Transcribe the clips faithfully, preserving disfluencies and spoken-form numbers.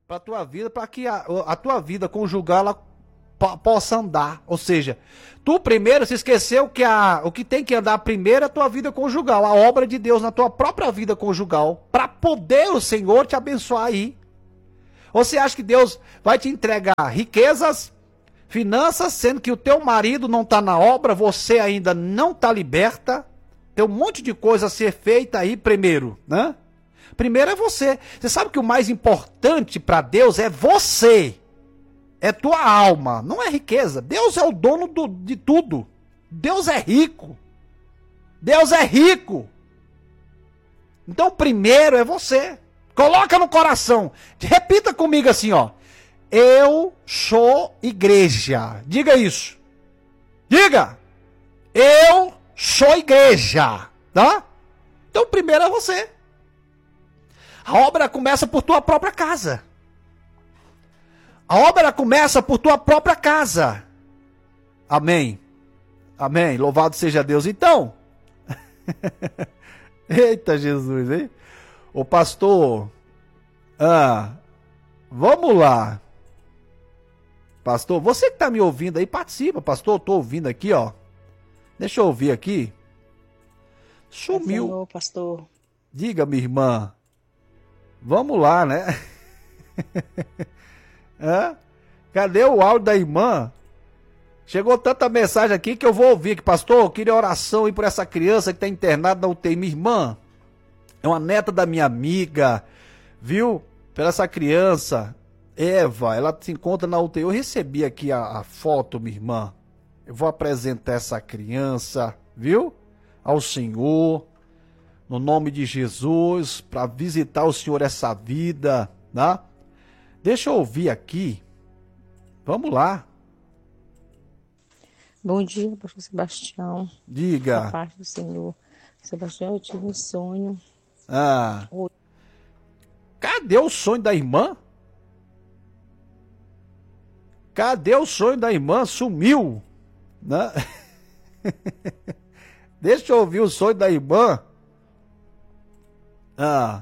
para a tua vida, para que a, a tua vida conjugal ela po- possa andar. Ou seja, tu primeiro se esqueceu que a, o que tem que andar primeiro é a tua vida conjugal, a obra de Deus na tua própria vida conjugal, para poder o Senhor te abençoar aí. Ou você acha que Deus vai te entregar riquezas, finanças, sendo que o teu marido não está na obra, você ainda não está liberta? Tem um monte de coisa a ser feita aí primeiro, né? Primeiro é você. Você sabe que o mais importante para Deus é você. É tua alma, não é riqueza. Deus é o dono do, de tudo. Deus é rico. Deus é rico. Então primeiro é você. Coloca no coração. Repita comigo assim, ó. Eu sou igreja. Diga isso. Diga. Eu sou igreja. Tá? Então primeiro é você. A obra começa por tua própria casa. A obra começa por tua própria casa. Amém. Amém. Louvado seja Deus. Então. Eita Jesus, hein? Ô pastor. Ah, vamos lá. Pastor, você que tá me ouvindo aí, participa. Pastor, eu tô ouvindo aqui, ó. Deixa eu ouvir aqui. Sumiu. Senhor, pastor. Diga, minha irmã. Vamos lá, né? Hã? Cadê o áudio da irmã? Chegou tanta mensagem aqui que eu vou ouvir aqui. Pastor, eu queria oração aí por essa criança que está internada na U T I. Minha irmã, é uma neta da minha amiga, viu? Pela essa criança, Eva, ela se encontra na U T I. Eu recebi aqui a, a foto, minha irmã. Eu vou apresentar essa criança, viu? Ao Senhor. No nome de Jesus, para visitar o Senhor essa vida, tá? Deixa eu ouvir aqui. Vamos lá. Bom dia, pastor Sebastião. Diga. Da parte do Senhor. Sebastião, eu tive um sonho. Ah. Oi. Cadê o sonho da irmã? Cadê o sonho da irmã? Sumiu, né? Deixa eu ouvir o sonho da irmã. Ah.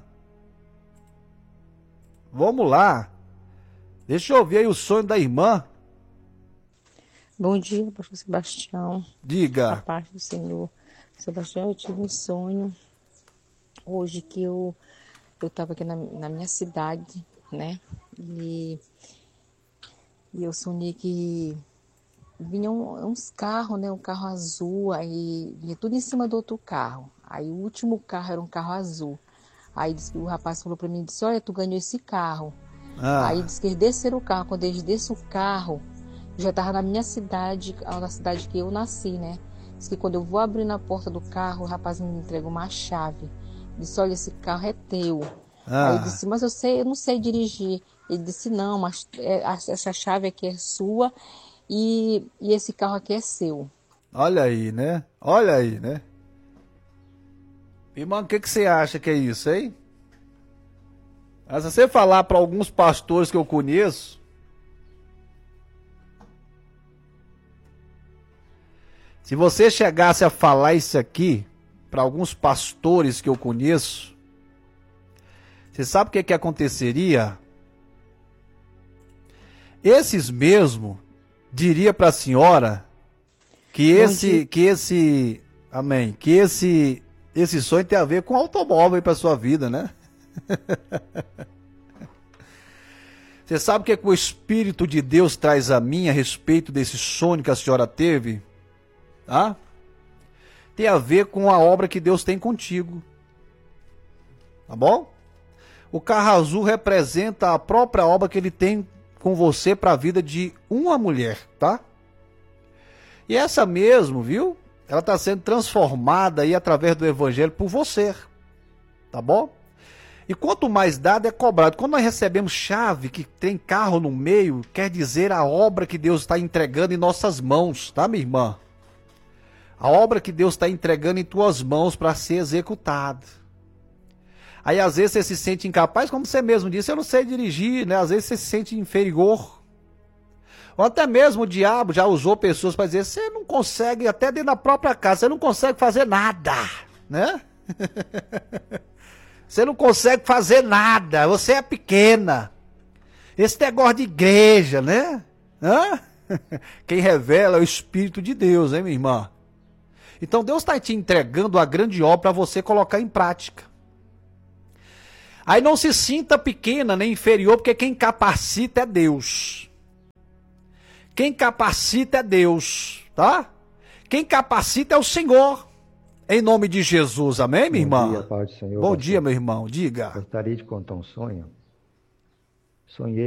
Vamos lá. Deixa eu ouvir aí o sonho da irmã. Bom dia, pastor Sebastião. Diga. Da parte do Senhor. Sebastião, eu tive um sonho hoje que eu eu estava aqui na, na minha cidade, né? E, e eu sonhei que vinham uns carros, né? Um carro azul, aí vinha tudo em cima do outro carro. Aí o último carro era um carro azul. Aí disse que o rapaz falou para mim, disse, olha, tu ganhou esse carro. Ah. Aí disse que eles desceram o carro. Quando eles desceram o carro, eu já estava na minha cidade, na cidade que eu nasci, né? Disse que quando eu vou abrir na porta do carro, o rapaz me entregou uma chave. Disse, olha, esse carro é teu. Ah. Aí eu disse, mas eu sei, eu não sei dirigir. Ele disse, não, mas essa chave aqui é sua e, e esse carro aqui é seu. Olha aí, né? Olha aí, né? Irmão, o que, que você acha que é isso, hein? Mas se você falar para alguns pastores que eu conheço, se você chegasse a falar isso aqui para alguns pastores que eu conheço, você sabe o que, que aconteceria? Esses mesmo diria para a senhora que esse, que esse, amém, que esse Esse sonho tem a ver com automóvel para sua vida, né? Você sabe o que, é que o Espírito de Deus traz a mim a respeito desse sonho que a senhora teve? Ah? Tem a ver com a obra que Deus tem contigo. Tá bom? O carro azul representa a própria obra que ele tem com você para a vida de uma mulher, tá? E essa mesmo, viu? Ela está sendo transformada aí através do evangelho por você, tá bom? E quanto mais dado é cobrado. Quando nós recebemos chave que tem carro no meio, quer dizer a obra que Deus está entregando em nossas mãos, tá, minha irmã? A obra que Deus está entregando em tuas mãos para ser executada. Aí às vezes você se sente incapaz, como você mesmo disse, eu não sei dirigir, né? Às vezes você se sente inferior. Ou até mesmo o diabo já usou pessoas para dizer, você não consegue, até dentro da própria casa, você não consegue fazer nada, né? Você não consegue fazer nada, você é pequena. Esse negócio de igreja, né? Hã? Quem revela é o Espírito de Deus, hein, minha irmã? Então Deus está te entregando a grande obra para você colocar em prática. Aí não se sinta pequena nem inferior, porque quem capacita é Deus. Quem capacita é Deus, tá? Quem capacita é o Senhor. Em nome de Jesus, amém, minha irmã? Bom dia, Pai do Senhor. Bom dia, meu irmão, diga. Gostaria de contar um sonho. Sonhei